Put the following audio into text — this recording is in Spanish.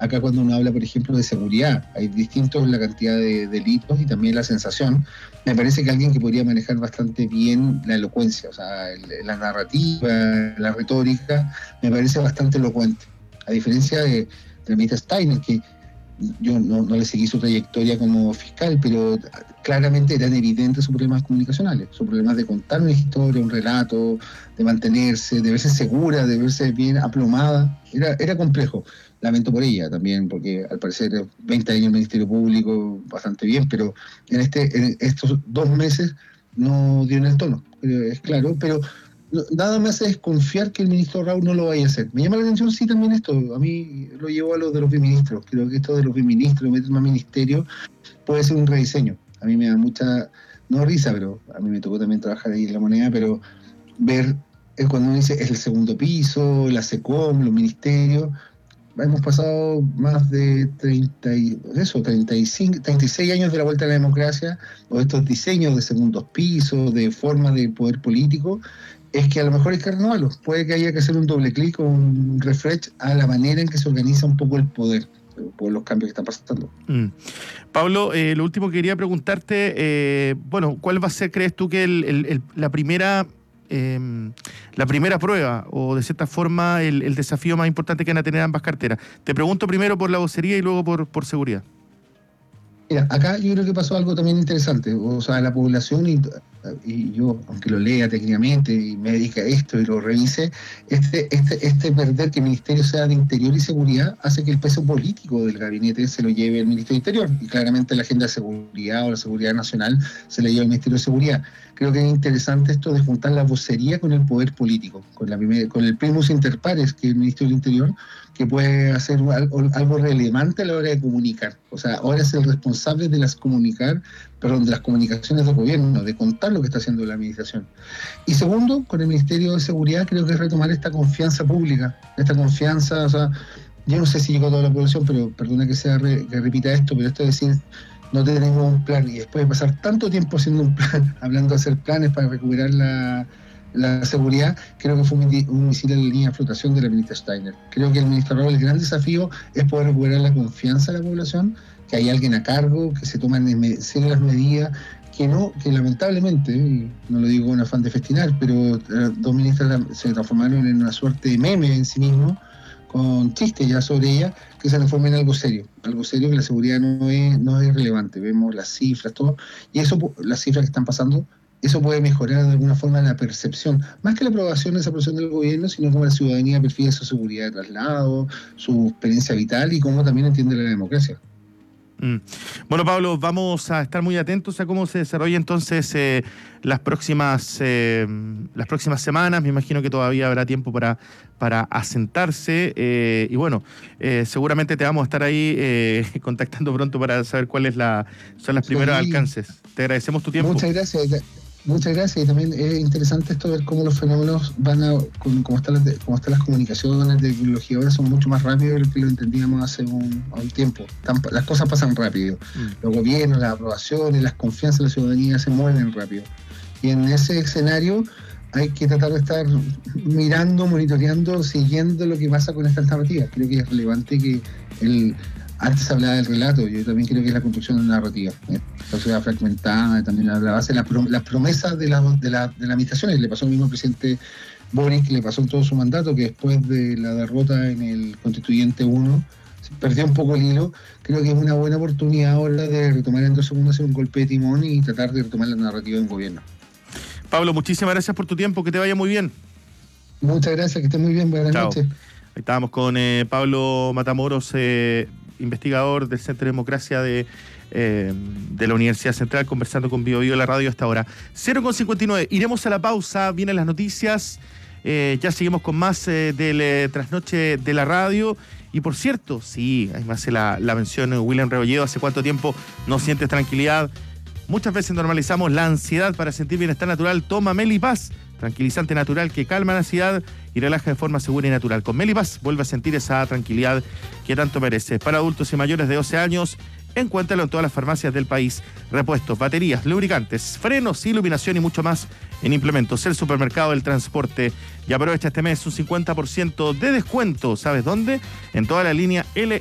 acá cuando uno habla, por ejemplo, de seguridad, hay distintos la cantidad de delitos y también la sensación. Me parece que alguien que podría manejar bastante bien la elocuencia, o sea, la narrativa, la retórica, me parece bastante elocuente. A diferencia del ministro Steiner, que yo no le seguí su trayectoria como fiscal, pero claramente eran evidentes sus problemas comunicacionales, sus problemas de contar una historia, un relato, de mantenerse, de verse segura, de verse bien aplomada. Era complejo. Lamento por ella también, porque al parecer 20 años en el Ministerio Público, bastante bien, pero en estos 2 meses no dio en el tono, es claro, pero nada me hace desconfiar que el ministro Raúl no lo vaya a hacer. Me llama la atención, sí, también esto. A mí lo llevo a lo de los biministros. Creo que esto de los biministros, meter más ministerio, puede ser un rediseño. A mí me da mucha, no risa, pero a mí me tocó también trabajar ahí en La Moneda, pero ver cuando uno dice es el segundo piso, la SECOM, los ministerios. Hemos pasado más de 36 años de la vuelta a la democracia, o estos diseños de segundos pisos, de forma de poder político. Es que a lo mejor hay que renovarlos. Puede que haya que hacer un doble clic o un refresh a la manera en que se organiza un poco el poder por los cambios que están pasando. Pablo, lo último que quería preguntarte, ¿cuál va a ser, crees tú, que la primera prueba o de cierta forma el desafío más importante que van a tener ambas carteras? Te pregunto primero por la vocería y luego por seguridad. Mira, acá yo creo que pasó algo también interesante. O sea, la población, y yo, aunque lo lea técnicamente y me dedique a esto y lo revise, este perder que el Ministerio sea de Interior y Seguridad hace que el peso político del gabinete se lo lleve el Ministerio de Interior, y claramente la agenda de seguridad o la seguridad nacional se la lleva el Ministerio de Seguridad. Creo que es interesante esto de juntar la vocería con el poder político, con el primus inter pares, que es el Ministerio del Interior, que puede hacer algo relevante a la hora de comunicar. O sea, ahora es el responsable de las comunicaciones del gobierno, de contar lo que está haciendo la administración. Y segundo, con el Ministerio de Seguridad, creo que es retomar esta confianza pública, esta confianza, o sea, yo no sé si llegó a toda la población, pero perdona que repita esto, pero esto es decir, no tenemos un plan, y después de pasar tanto tiempo haciendo un plan, hablando de hacer planes para recuperar la seguridad, creo que fue un misil en la línea de flotación de la ministra Steiner. Creo que el ministro Raúl, el gran desafío es poder recuperar la confianza de la población, que hay alguien a cargo, que se toman en serio las medidas, que lamentablemente, y no lo digo con afán de festinar, pero 2 ministras se transformaron en una suerte de meme en sí mismo, con chistes ya sobre ella, que se transforma en algo serio, que la seguridad no es relevante. Vemos las cifras, todo, y las cifras que están pasando, eso puede mejorar de alguna forma la percepción, más que la aprobación del gobierno, sino como la ciudadanía percibe su seguridad de traslado, su experiencia vital y cómo también entiende la democracia. Bueno, Pablo, vamos a estar muy atentos a cómo se desarrolla entonces las próximas semanas. Me imagino que todavía habrá tiempo para asentarse y bueno, seguramente te vamos a estar ahí contactando pronto para saber cuáles son los primeros alcances. Te agradecemos tu tiempo. Muchas gracias, y también es interesante esto, ver cómo los fenómenos cómo están las comunicaciones de tecnología ahora, son mucho más rápidos de lo que lo entendíamos hace un tiempo. Las cosas pasan rápido, los gobiernos, las aprobaciones, las confianzas de la ciudadanía se mueven rápido, y en ese escenario hay que tratar de estar mirando, monitoreando, siguiendo lo que pasa con estas narrativas. Creo que es relevante que antes hablaba del relato, yo también creo que es la construcción de una narrativa. La sociedad fragmentada, también la base de las promesas de la administración. Le pasó al mismo presidente Boric, le pasó en todo su mandato, que después de la derrota en el Constituyente 1, perdió un poco el hilo. Creo que es una buena oportunidad ahora de retomar en 2 segundos, hacer un golpe de timón y tratar de retomar la narrativa de un gobierno. Pablo, muchísimas gracias por tu tiempo, que te vaya muy bien. Muchas gracias, que estés muy bien, buenas noches. Ahí estábamos con Pablo Matamoros, investigador del Centro de Democracia de la Universidad Central, conversando con Bio Bio la radio hasta ahora. 0:59, iremos a la pausa, vienen las noticias, ya seguimos con más del trasnoche de la radio. Y por cierto, sí, además hace la mención William Rebolledo, ¿hace cuánto tiempo no sientes tranquilidad? Muchas veces normalizamos la ansiedad. Para sentir bienestar natural, toma Melipaz, tranquilizante natural que calma la ansiedad y relaja de forma segura y natural. Con Melipaz vuelve a sentir esa tranquilidad que tanto mereces. Para adultos y mayores de 12 años, encuéntralo en todas las farmacias del país. Repuestos, baterías, lubricantes, frenos, iluminación y mucho más en Implementos, el supermercado del transporte. Y aprovecha este mes un 50% de descuento. ¿Sabes dónde? En toda la línea L